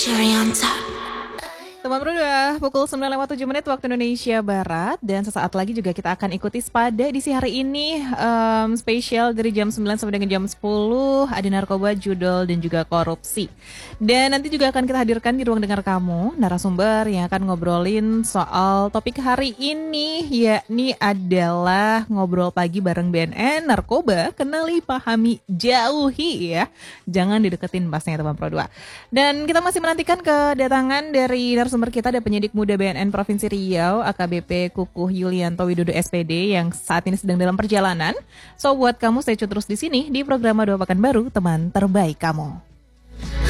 Cherry on top. Teman berdua, pukul 9:07 waktu Indonesia Barat. Dan sesaat lagi juga kita akan ikuti Spada edisi hari ini, spesial dari jam 9 sampai dengan jam 10. Ada narkoba, judul, dan juga korupsi. Dan nanti juga akan kita hadirkan di ruang dengar kamu narasumber yang akan ngobrolin soal topik hari ini, yakni adalah ngobrol pagi bareng BNN. Narkoba, kenali, pahami, jauhi ya. Jangan dideketin pasnya teman Pro 2. Dan kita masih menantikan kedatangan dari narasumber kita, ada penyidik muda BNN Provinsi Riau, AKBP Kukuh Yulianto Widodo SPD yang saat ini sedang dalam perjalanan. So buat kamu stay tune terus di sini di program Dua Pekan Baru, teman terbaik kamu.